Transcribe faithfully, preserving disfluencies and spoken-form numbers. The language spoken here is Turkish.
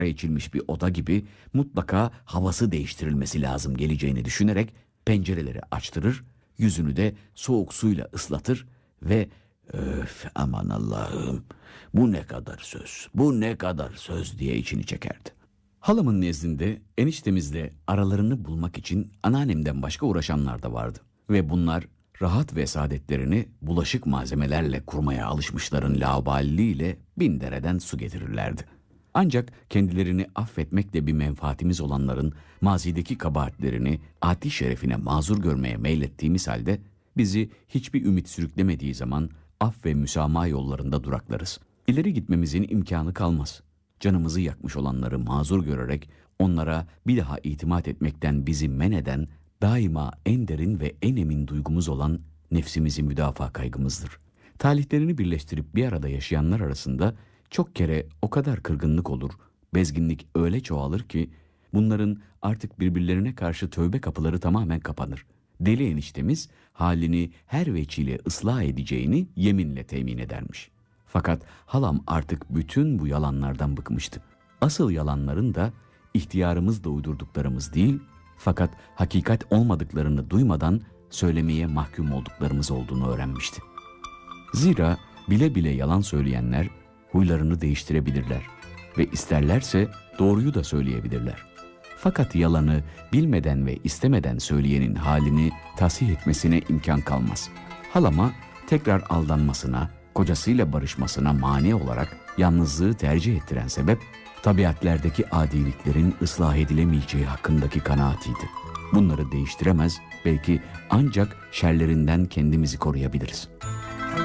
içilmiş bir oda gibi mutlaka havası değiştirilmesi lazım geleceğini düşünerek pencereleri açtırır, yüzünü de soğuk suyla ıslatır ve öf aman Allah'ım bu ne kadar söz, bu ne kadar söz diye içini çekerdi. Halamın nezdinde eniştemizle aralarını bulmak için anneannemden başka uğraşanlar da vardı. Ve bunlar rahat ve saadetlerini bulaşık malzemelerle kurmaya alışmışların laubaliliğiyle bin dereden su getirirlerdi. Ancak kendilerini affetmekle bir menfaatimiz olanların mazideki kabahatlerini ati şerefine mazur görmeye meylettiğimiz halde bizi hiçbir ümit sürüklemediği zaman af ve müsamaha yollarında duraklarız. İleri gitmemizin imkanı kalmaz. Canımızı yakmış olanları mazur görerek onlara bir daha itimat etmekten bizi men eden daima en derin ve en emin duygumuz olan nefsimizi müdafaa kaygımızdır. Talihlerini birleştirip bir arada yaşayanlar arasında çok kere o kadar kırgınlık olur, bezginlik öyle çoğalır ki bunların artık birbirlerine karşı tövbe kapıları tamamen kapanır. Deli eniştemiz halini her veçile ıslah edeceğini yeminle temin edermiş. Fakat halam artık bütün bu yalanlardan bıkmıştı. Asıl yalanların da ihtiyarımızla uydurduklarımız değil, fakat hakikat olmadıklarını duymadan söylemeye mahkum olduklarımız olduğunu öğrenmişti. Zira bile bile yalan söyleyenler huylarını değiştirebilirler ve isterlerse doğruyu da söyleyebilirler. Fakat yalanı bilmeden ve istemeden söyleyenin halini tasih etmesine imkan kalmaz. Halama tekrar aldanmasına, kocasıyla barışmasına mani olarak yalnızlığı tercih ettiren sebep, tabiatlerdeki adiliklerin ıslah edilemeyeceği hakkındaki kanaatiydi. Bunları değiştiremez, belki ancak şerlerinden kendimizi koruyabiliriz.